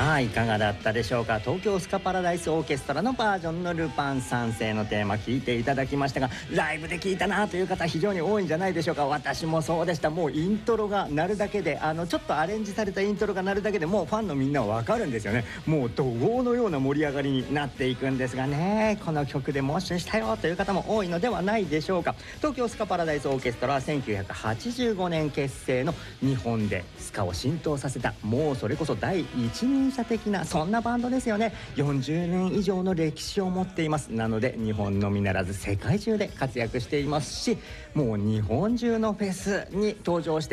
さあいかがだったでしょうか。東京スカパラダイスオーケストラのバージョンのルパン三世のテーマ聞いていただきましたが、ライブで聞いたなという方非常に多いんじゃないでしょうか。私もそうでした。もうイントロが鳴るだけでちょっとアレンジされたイントロが鳴るだけでもうファンのみんなはわかるんですよね。もう怒号のような盛り上がりになっていくんですがね、この曲でモッシュしたよという方も多いのではないでしょうか。東京スカパラダイスオーケストラは1985年結成の日本でスカを浸透させた、もうそれこそ第一人者的なそんなバンドですよね。40年以上の歴史を持っています。なので日本のみならず世界中で活躍していますし、もう日本中のフェスに登場して、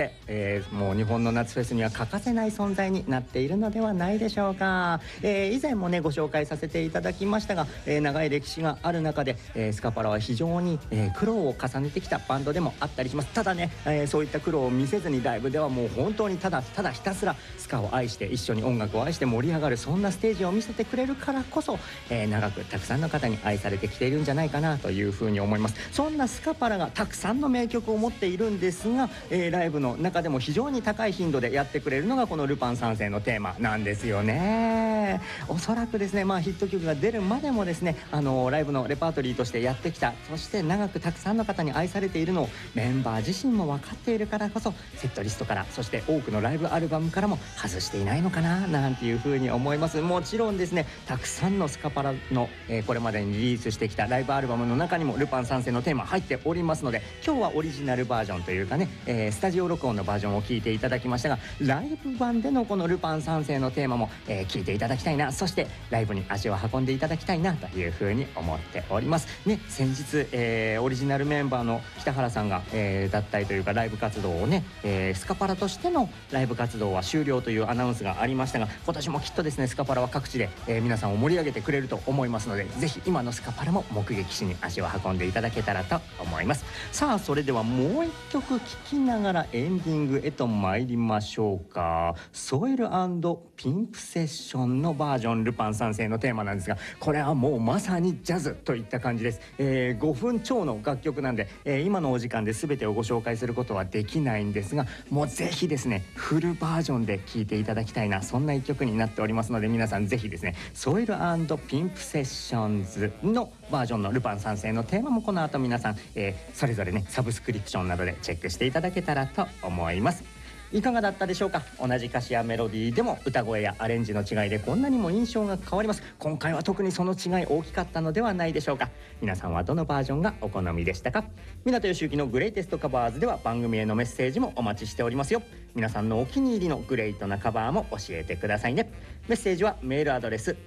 もう日本の夏フェスには欠かせない存在になっているのではないでしょうか。以前もねご紹介させていただきましたが、長い歴史がある中で、スカパラは非常に、苦労を重ねてきたバンドでもあったりします。ただね、そういった苦労を見せずにライブではもう本当にただひたすらスカを愛して一緒に音楽を愛して盛り上がる、そんなステージを見せてくれるからこそ、長くたくさんの方に愛されてきているんじゃないかなというふうに思います。そんなスカパラがたくさんの名曲を持っているんですが、ライブの中でも非常に高い頻度でやってくれるのがこのルパン三世のテーマなんですよね。おそらくですね、ヒット曲が出るまでもですね、ライブのレパートリーとしてやってきた、そして長くたくさんの方に愛されているのをメンバー自身も分かっているからこそ、セットリストから、そして多くのライブアルバムからも外していないのかななんていうふうに思います。もちろんですね、たくさんのスカパラの、これまでにリリースしてきたライブアルバムの中にもルパン三世のテーマ入っておりますので、今日はオリジナルバージョンというかね、スタジオ録音のバージョンを聞いていただきましたが、ライブ版でのこのルパン三世のテーマも、聞いていただきたいな、そしてライブに足を運んでいただきたいなというふうに思っておりますね。先日、オリジナルメンバーの北原さんが、脱退というかライブ活動をね、スカパラとしてのライブ活動は終了というアナウンスがありましたが、今年もきっとですねスカパラは各地で、皆さんを盛り上げてくれると思いますので、ぜひ今のスカパラも目撃しに足を運んでいただけたらと思います。さあそれではもう一曲聴きながらエンディングへと参りましょうか。ソイル&ピンプセッションのバージョンルパン三世のテーマなんですが、これはもうまさにジャズといった感じです。5分超の楽曲なんで、今のお時間で全てをご紹介することはできないんですが、もうぜひですねフルバージョンで聴いていただきたいな、そんな一曲になっておりますので、皆さんぜひですねソイル&ピンプセッションズのバージョンのルパン三世のテーマもこの後皆さん、それぞれねサブスクリプションなどでチェックしていただけたらと思います。いかがだったでしょうか。同じ歌詞やメロディーでも歌声やアレンジの違いでこんなにも印象が変わります。今回は特にその違い大きかったのではないでしょうか。皆さんはどのバージョンがお好みでしたか。港義行のグレイテストカバーズでは番組へのメッセージもお待ちしておりますよ。皆さんのお気に入りのグレイトなカバーも教えてくださいね。メッセージはメールアドレス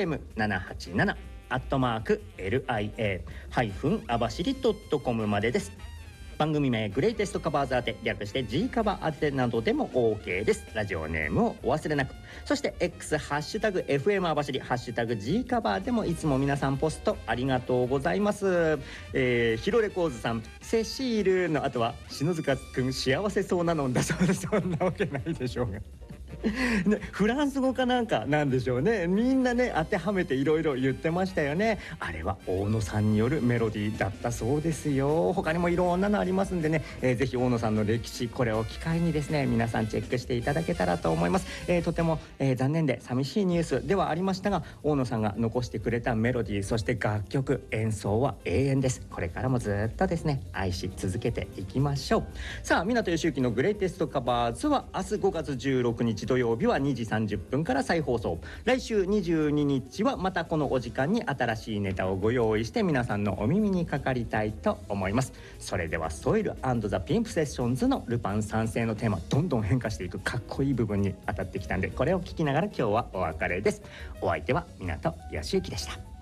fm787@lia-abashiri.com までです。番組名グレイテストカバーズ宛て、略して G カバー宛てなどでも OK です。ラジオネームをお忘れなく。そして X ハッシュタグ FM 網走ハッシュタグ G カバーでもいつも皆さんポストありがとうございます。ヒロレコーズさん、セシールの後は篠塚くん幸せそうなのんだそうです。そんなわけないでしょうがね、フランス語かなんかなんでしょうね。みんなね当てはめていろいろ言ってましたよね。あれは大野さんによるメロディーだったそうですよ。他にもいろんなのありますんでね、ぜひ大野さんの歴史これを機会にですね皆さんチェックしていただけたらと思います。とても、残念で寂しいニュースではありましたが、大野さんが残してくれたメロディー、そして楽曲演奏は永遠です。これからもずっとですね愛し続けていきましょう。さあ港義行のグレイテストカバーズは明日5月16日土曜日は2時30分から再放送。来週22日はまたこのお時間に新しいネタをご用意して皆さんのお耳にかかりたいと思います。それではソイル&ザ・ピンプセッションズのルパン三世のテーマ、どんどん変化していくかっこいい部分に当たってきたんで、これを聞きながら今日はお別れです。お相手は港義行でした。